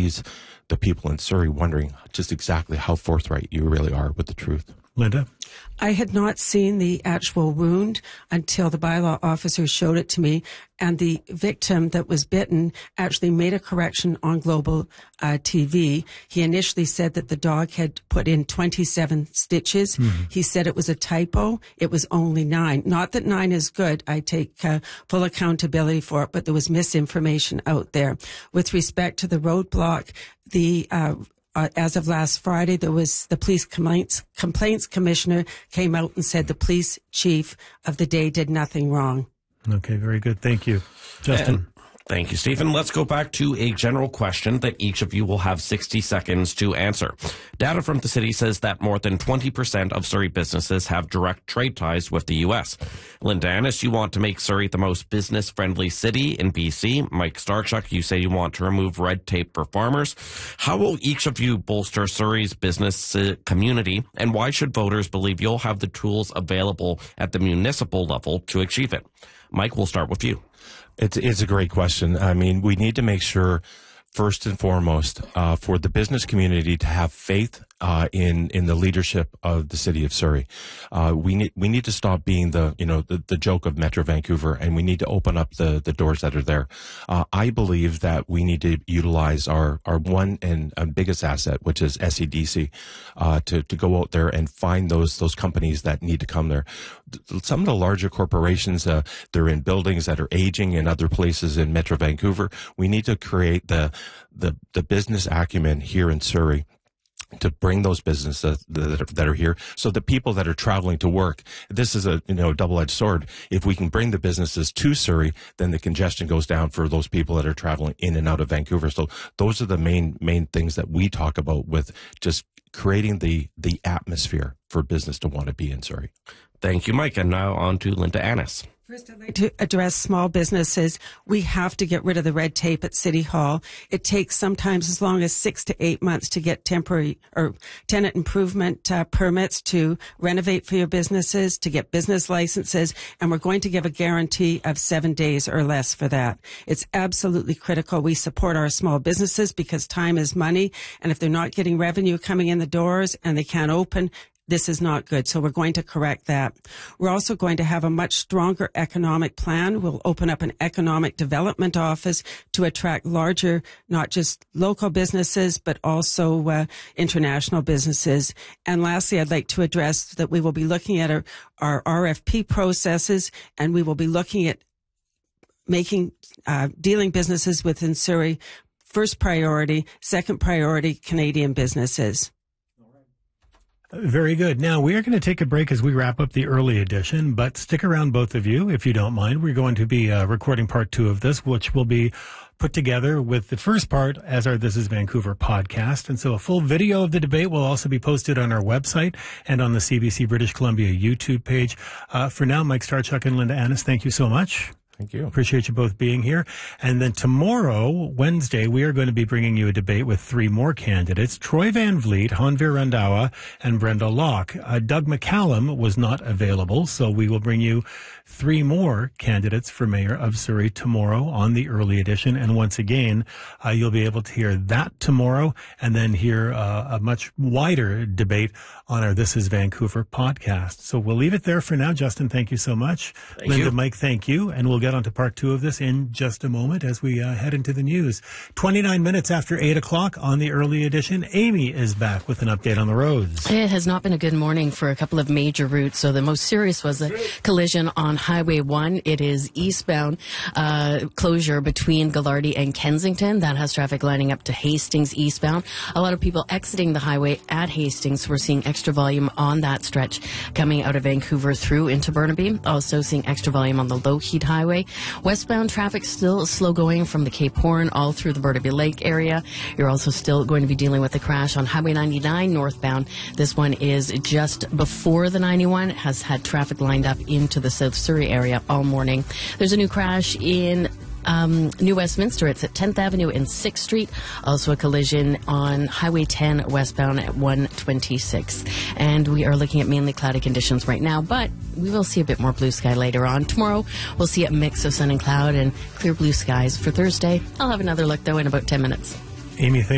leaves the people in Surrey wondering just exactly how forthright you really are with the truth. Linda? I had not seen the actual wound until the bylaw officer showed it to me, and the victim that was bitten actually made a correction on Global TV. He initially said that the dog had put in 27 stitches. Mm-hmm. He said it was a typo. It was only 9. Not that 9 is good. I take full accountability for it, but there was misinformation out there. With respect to the roadblock, as of last Friday, there was the police complaints commissioner came out and said the police chief of the day did nothing wrong. Okay, very good. Thank you. Justin. Thank you, Stephen. Let's go back to a general question that each of you will have 60 seconds to answer. Data from the city says that more than 20% of Surrey businesses have direct trade ties with the U.S. Linda Annis, you want to make Surrey the most business-friendly city in BC. Mike Starchuk, you say you want to remove red tape for farmers. How will each of you bolster Surrey's business community, and why should voters believe you'll have the tools available at the municipal level to achieve it? Mike, we'll start with you. It's a great question. I mean, we need to make sure, first and foremost, for the business community to have faith in the leadership of the city of Surrey. We need to stop being the joke of Metro Vancouver, and we need to open up the doors that are there. I believe that we need to utilize our one and biggest asset, which is SEDC, to go out there and find those companies that need to come there. Some of the larger corporations, they're in buildings that are aging in other places in Metro Vancouver. We need to create the business acumen here in Surrey to bring those businesses that are here, so the people that are traveling to work, this is a double-edged sword. If we can bring the businesses to Surrey, then the congestion goes down for those people that are traveling in and out of Vancouver. So those are the main things that we talk about with just creating the atmosphere for business to want to be in Surrey. Thank you, Mike. And now on to Linda Annis. First, I'd like to address small businesses. We have to get rid of the red tape at City Hall. It takes sometimes as long as 6 to 8 months to get temporary or tenant improvement permits to renovate for your businesses, to get business licenses, and we're going to give a guarantee of 7 days or less for that. It's absolutely critical. We support our small businesses because time is money, and if they're not getting revenue coming in the doors and they can't open, this is not good, so we're going to correct that. We're also going to have a much stronger economic plan. We'll open up an economic development office to attract larger, not just local businesses, but also international businesses. And lastly, I'd like to address that we will be looking at our RFP processes, and we will be looking at making dealing businesses within Surrey first priority, second priority Canadian businesses. Very good. Now, we are going to take a break as we wrap up the early edition, but stick around, both of you, if you don't mind. We're going to be recording part 2 of this, which will be put together with the first part as our This is Vancouver podcast. And so a full video of the debate will also be posted on our website and on the CBC British Columbia YouTube page. For now, Mike Starchuk and Linda Annis, thank you so much. Thank you. Appreciate you both being here. And then tomorrow, Wednesday, we are going to be bringing you a debate with 3 more candidates: Troy Van Vliet, Hanveer Randhawa, and Brenda Locke. Doug McCallum was not available, so we will bring you 3 more candidates for mayor of Surrey tomorrow on the early edition. And once again, you'll be able to hear that tomorrow and then hear a much wider debate on our This is Vancouver podcast. So we'll leave it there for now. Justin, thank you so much. Thank Linda, you. Mike, thank you. And we'll get on to part 2 of this in just a moment as we head into the news. 29 minutes after 8 o'clock on the early edition, Amy is back with an update on the roads. It has not been a good morning for a couple of major routes. So the most serious was a collision on Highway 1. It is eastbound closure between Gallardi and Kensington. That has traffic lining up to Hastings eastbound. A lot of people exiting the highway at Hastings. We're seeing extra volume on that stretch coming out of Vancouver through into Burnaby. Also seeing extra volume on the Lougheed Highway. Westbound traffic still slow going from the Cape Horn all through the Burnaby Lake area. You're also still going to be dealing with a crash on Highway 99 northbound. This one is just before the 91. It has had traffic lined up into the South Surrey area all morning. There's a new crash in New Westminster. It's at 10th Avenue and 6th Street. Also a collision on Highway 10 westbound at 126. And we are looking at mainly cloudy conditions right now, but we will see a bit more blue sky later on. Tomorrow, we'll see a mix of sun and cloud and clear blue skies for Thursday. I'll have another look, though, in about 10 minutes. Amy,